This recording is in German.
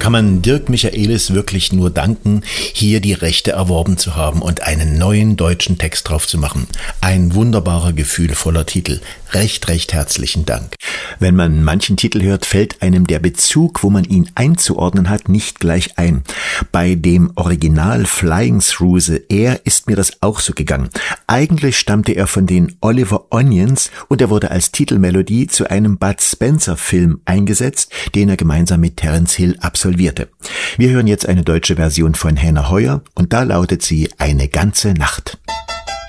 kann man Dirk Michaelis wirklich nur danken, hier die Rechte erworben zu haben und einen neuen deutschen Text drauf zu machen. Ein wunderbarer, gefühlvoller Titel. Recht herzlichen Dank. Wenn man manchen Titel hört, fällt einem der Bezug, wo man ihn einzuordnen hat, nicht gleich ein. Bei dem Original Flying Through the Air ist mir das auch so gegangen. Eigentlich stammte er von den Oliver Onions und er wurde als Titelmelodie zu einem Bud Spencer-Film eingesetzt, den er gemeinsam mit Terence Hill absolvierte. Wir hören jetzt eine deutsche Version von Hannah Heuer und da lautet sie Eine ganze Nacht.